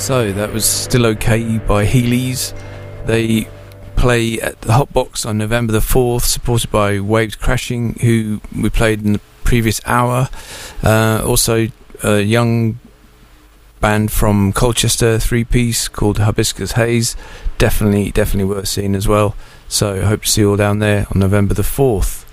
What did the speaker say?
So that was Still Okay by Heelys. They play at the Hot Box on November the 4th, supported by Waves Crashing, who we played in the previous hour. Also a young band from Colchester, 3-piece called Hibiscus Haze. Definitely worth seeing as well. So I hope to see you all down there on November the 4th.